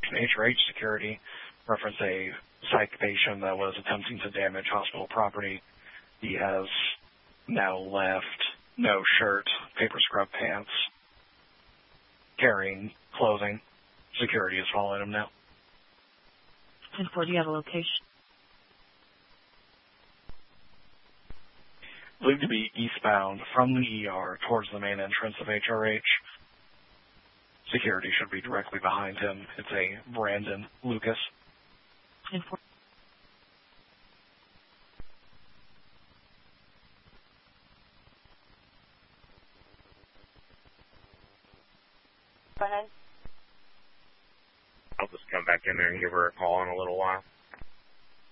HRH security reference a psych patient that was attempting to damage hospital property. He has now left, no shirt, paper scrub pants, carrying clothing. Security is following him now. 10-4, do you have a location? Believed to be eastbound from the ER towards the main entrance of HRH. Security should be directly behind him. It's a Brandon Lucas. 10-4. Go ahead. I'll just come back in there and give her a call in a little while.